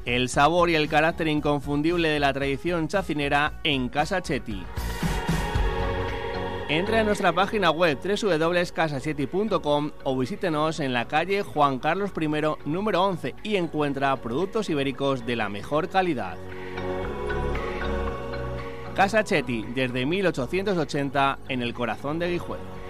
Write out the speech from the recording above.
El sabor y el carácter inconfundible de la tradición chacinera en Casa Chetti. Entre a nuestra página web www.casachetti.com o visítenos en la calle Juan Carlos I, número 11 y encuentra productos ibéricos de la mejor calidad. Casa Chetti, desde 1880 en el corazón de Guijuelo.